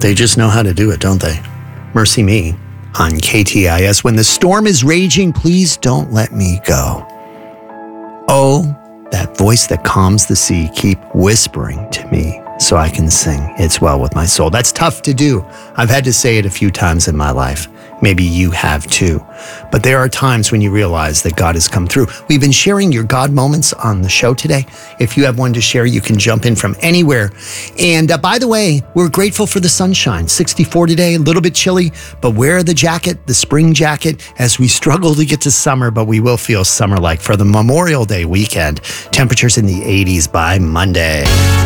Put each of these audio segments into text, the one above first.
They just know how to do it, don't they? Mercy Me on KTIS. When the storm is raging, please don't let me go. Oh, that voice that calms the sea, keep whispering to me so I can sing. It's well with my soul. That's tough to do. I've had to say it a few times in my life. Maybe you have too. But there are times when you realize that God has come through. We've been sharing your God moments on the show today. If you have one to share, you can jump in from anywhere. And by the way, we're grateful for the sunshine. 64 today, a little bit chilly, but wear the jacket, the spring jacket, as we struggle to get to summer, but we will feel summer-like for the Memorial Day weekend. Temperatures in the 80s by Monday.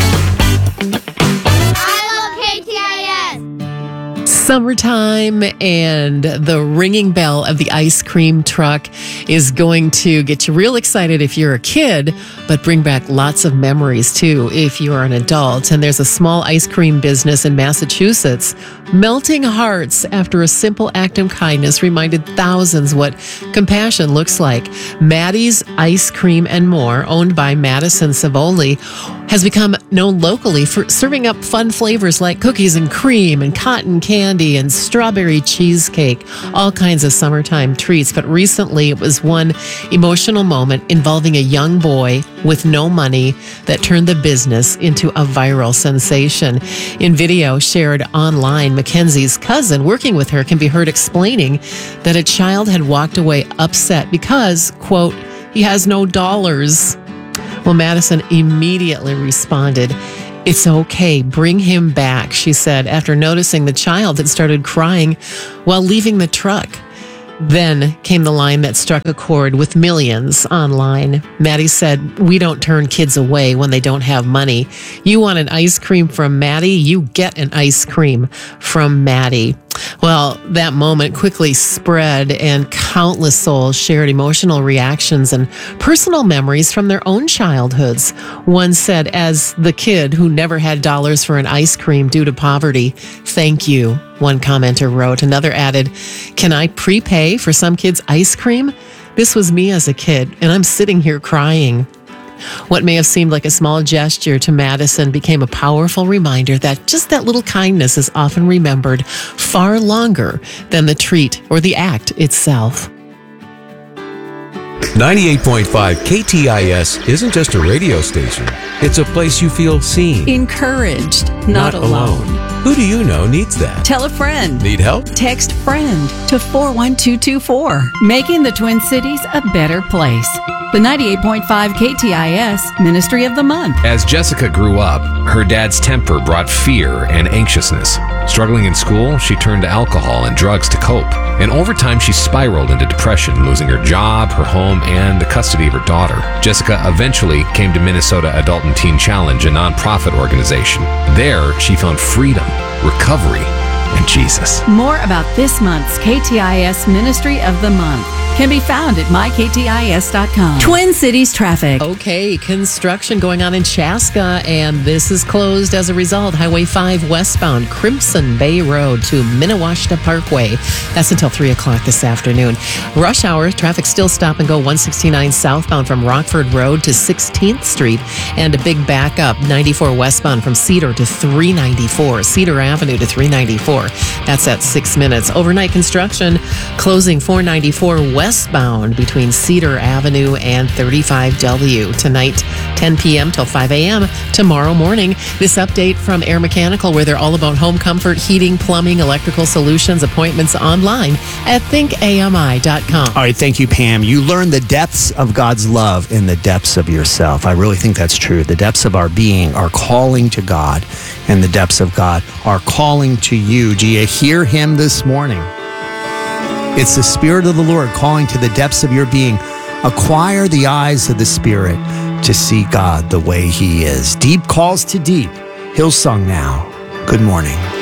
Summertime, and the ringing bell of the ice cream truck is going to get you real excited if you're a kid, but bring back lots of memories too if you are an adult. And there's a small ice cream business in Massachusetts. Melting hearts after a simple act of kindness reminded thousands what compassion looks like. Maddie's Ice Cream and More, owned by Madison Savoli, has become known locally for serving up fun flavors like cookies and cream and cotton candy and strawberry cheesecake, all kinds of summertime treats. But recently it was one emotional moment involving a young boy with no money that turned the business into a viral sensation. In video shared online, Mackenzie's cousin working with her can be heard explaining that a child had walked away upset because, quote, he has no dollars. Well, Madison immediately responded, "It's okay, bring him back," she said, after noticing the child had started crying while leaving the truck. Then came the line that struck a chord with millions online. Maddie said, "We don't turn kids away when they don't have money. You want an ice cream from Maddie? You get an ice cream from Maddie." Well, that moment quickly spread, and countless souls shared emotional reactions and personal memories from their own childhoods. One said, as the kid who never had dollars for an ice cream due to poverty, "Thank you," one commenter wrote. Another added, "Can I prepay for some kid's ice cream? This was me as a kid, and I'm sitting here crying." What may have seemed like a small gesture to Madison became a powerful reminder that just that little kindness is often remembered far longer than the treat or the act itself. 98.5 KTIS isn't just a radio station. It's a place you feel seen. Encouraged, not alone. Who do you know needs that? Tell a friend. Need help? Text FRIEND to 41224, making the Twin Cities a better place. The 98.5 KTIS Ministry of the Month. As Jessica grew up, her dad's temper brought fear and anxiousness. Struggling in school, she turned to alcohol and drugs to cope. And over time, she spiraled into depression, losing her job, her home, and the custody of her daughter. Jessica eventually came to Minnesota Adult and Teen Challenge, a nonprofit organization. There, she found freedom, recovery, and Jesus. More about this month's KTIS Ministry of the Month can be found at myktis.com. Twin Cities traffic. Okay, construction going on in Chaska, and this is closed as a result. Highway 5 westbound, Crimson Bay Road to Minnewashta Parkway. That's until 3 o'clock this afternoon. Rush hour, traffic still stop and go 169 southbound from Rockford Road to 16th Street, and a big backup 94 westbound from Cedar to 394, Cedar Avenue to 394. That's at 6 minutes. Overnight construction closing 494 westbound between Cedar Avenue and 35W. Tonight, 10 p.m. till 5 a.m. Tomorrow morning, this update from Air Mechanical, where they're all about home comfort, heating, plumbing, electrical solutions. Appointments online at thinkami.com. All right, thank you, Pam. You learn the depths of God's love in the depths of yourself. I really think that's true. The depths of our being are calling to God, and the depths of God are calling to you. Do you hear him this morning? It's the Spirit of the Lord calling to the depths of your being. Acquire the eyes of the Spirit to see God the way he is. Deep calls to deep. Hillsong now. Good morning.